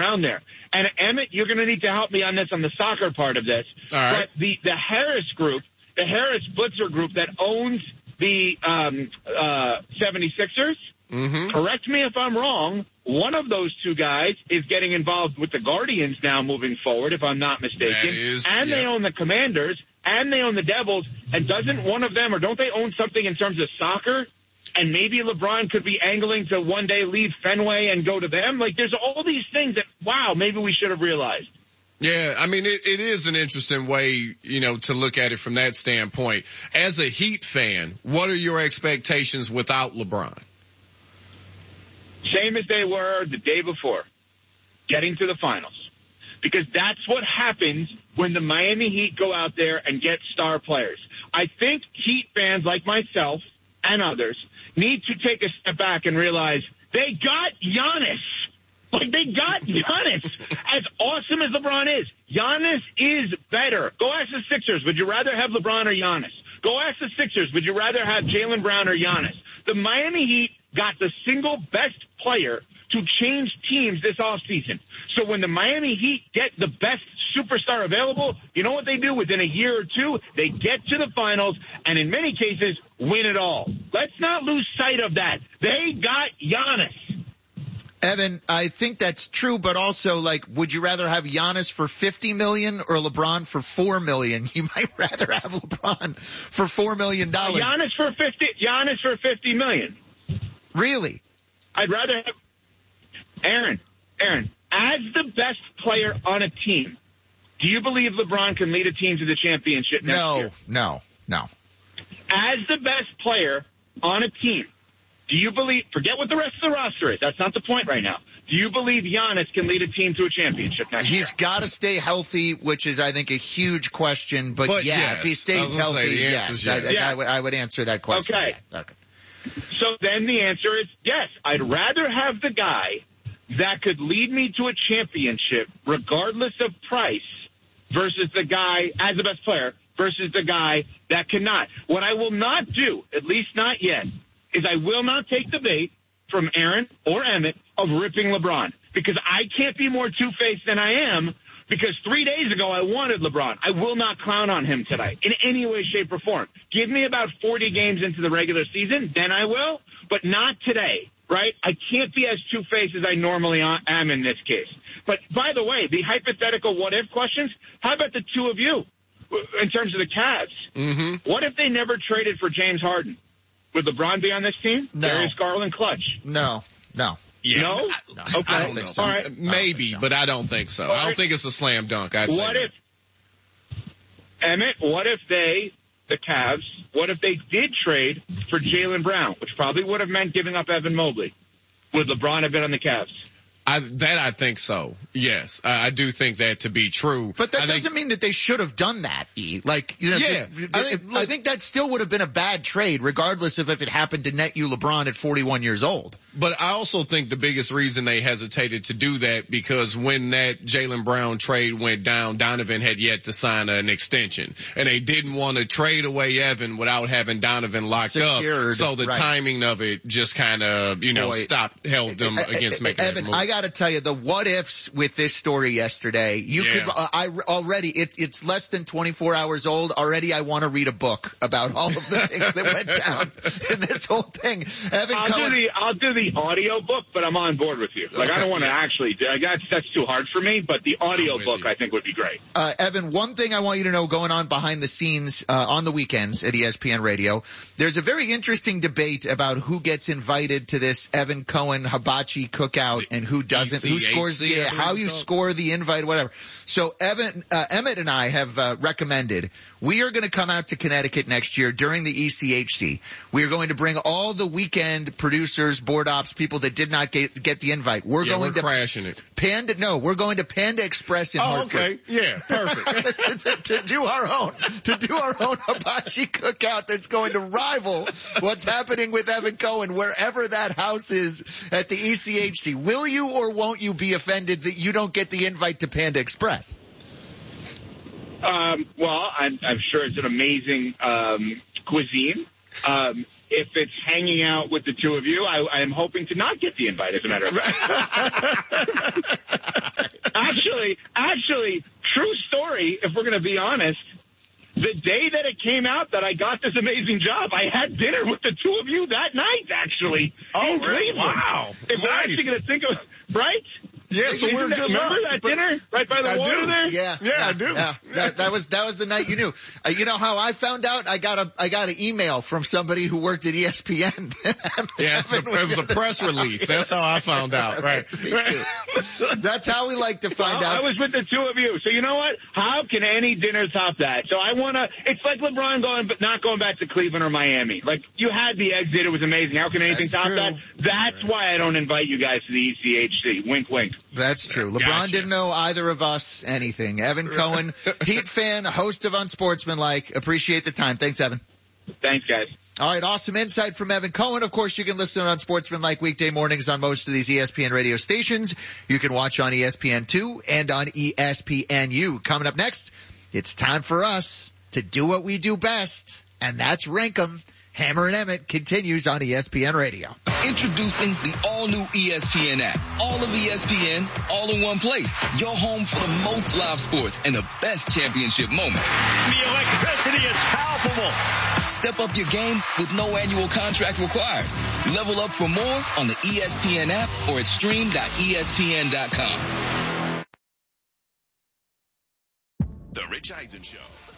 around there. And Emmett, you're going to need to help me on this, on the soccer part of this. All right. But the Harris group, the Harris Blitzer group that owns the 76ers, correct me if I'm wrong, one of those two guys is getting involved with the Guardians now moving forward, if I'm not mistaken. They own the Commanders, and they own the Devils. And doesn't one of them, or don't they own something in terms of soccer? And maybe LeBron could be angling to one day leave Fenway and go to them. Like, there's all these things that, wow, maybe we should have realized. Yeah, I mean, it is an interesting way, to look at it from that standpoint. As a Heat fan, what are your expectations without LeBron? Same as they were the day before, getting to the finals. Because that's what happens when the Miami Heat go out there and get star players. I think Heat fans like myself and others need to take a step back and realize they got Giannis. Like, they got Giannis. As awesome as LeBron is, Giannis is better. Go ask the Sixers, would you rather have LeBron or Giannis? Go ask the Sixers, would you rather have Jaylen Brown or Giannis? The Miami Heat got the single best player to change teams this offseason. So when the Miami Heat get the best superstar available, you know what they do within a year or two? They get to the finals and in many cases win it all. Let's not lose sight of that. They got Giannis. Evan, I think that's true, but also, would you rather have Giannis for $50 million or LeBron for $4 million? You might rather have LeBron for $4 million. Giannis for $50 million. Really? I'd rather have Aaron, as the best player on a team, do you believe LeBron can lead a team to the championship next year? No. As the best player on a team, do you believe, forget what the rest of the roster is, that's not the point right now. Do you believe Giannis can lead a team to a championship next year? He's got to stay healthy, which is, I think, a huge question. But yes. If he stays healthy, yes. I would answer that question. Okay. Yeah. Okay. So then the answer is yes. I'd rather have the guy that could lead me to a championship, regardless of price, versus the guy, as the best player, versus the guy that cannot. What I will not do, at least not yet, is I will not take the bait from Aaron or Emmett of ripping LeBron, because I can't be more two-faced than I am, because 3 days ago I wanted LeBron. I will not clown on him today in any way, shape, or form. Give me about 40 games into the regular season, then I will, but not today, right? I can't be as two-faced as I normally am in this case. But, by the way, the hypothetical what-if questions, how about the two of you in terms of the Cavs? Mm-hmm. What if they never traded for James Harden? Would LeBron be on this team? No. Darius Garland clutch? No. Yeah. No? Okay. I don't think so. All right. Maybe, but I don't think so. I don't think it's a slam dunk. What if the Cavs, what if they did trade for Jaylen Brown, which probably would have meant giving up Evan Mobley? Would LeBron have been on the Cavs? I think so. Yes, I do think that to be true. But that doesn't mean that they should have done that, E. I think that still would have been a bad trade, regardless of if it happened to net you LeBron at 41 years old. But I also think the biggest reason they hesitated to do that, because when that Jaylen Brown trade went down, Donovan had yet to sign an extension. And they didn't want to trade away Evan without having Donovan locked up. So the timing of it just kind of, held them against making Evan, that move. I got to tell you, the what ifs with this story yesterday, it's less than 24 hours old. Already I want to read a book about all of the things that went down in this whole thing. Evan I'll do the audio book, but I'm on board with you. I don't want to actually do that's too hard for me, but the audio book I think would be great. Evan, one thing I want you to know going on behind the scenes on the weekends at ESPN Radio, there's a very interesting debate about who gets invited to this Evan Cohen hibachi cookout and who doesn't, who scores how you score the invite, whatever. So Emmett and I have recommended we are going to come out to Connecticut next year during the ECHC. We are going to bring all the weekend producers, board ops, people that did not get the invite. We're crashing it. We're going to Panda Express in Hartford. Okay. Yeah, perfect. to do our own hibachi cookout that's going to rival what's happening with Evan Cohen wherever that house is at the ECHC. Will you or won't you be offended that you don't get the invite to Panda Express? Well, I'm sure it's an amazing cuisine. If it's hanging out with the two of you, I am hoping to not get the invite, as a matter of fact. actually, true story, if we're going to be honest, the day that it came out that I got this amazing job, I had dinner with the two of you that night, actually. Oh, really? Wow. If we're actually going to think of, right? Yeah, so we're good. Remember that dinner right by the water there? Yeah, I do. Yeah. That was the night you knew. You know how I found out? I got an email from somebody who worked at ESPN. Yeah, it was a press release. That's how I found out. Right. Me too. That's how we like to find out. I was with the two of you. So you know what? How can any dinner top that? So I want to, it's like LeBron not going back to Cleveland or Miami. Like, you had the exit. It was amazing. How can anything top that? That's why I don't invite you guys to the ECHC. Wink, wink. That's true. LeBron Gotcha. didn't know either of us anything. Evan Cohen, Heat fan, host of Unsportsmanlike. Appreciate the time. Thanks, Evan. Thanks, guys. All right, awesome insight from Evan Cohen. Of course, you can listen on Unsportsmanlike weekday mornings on most of these ESPN radio stations. You can watch on ESPN2 and on ESPNU. Coming up next, it's time for us to do what we do best, and that's rank 'em. Hammer and Emmett continues on ESPN Radio. Introducing the all-new ESPN app. All of ESPN, all in one place. Your home for the most live sports and the best championship moments. The electricity is palpable. Step up your game with no annual contract required. Level up for more on the ESPN app or at stream.espn.com. The Rich Eisen Show.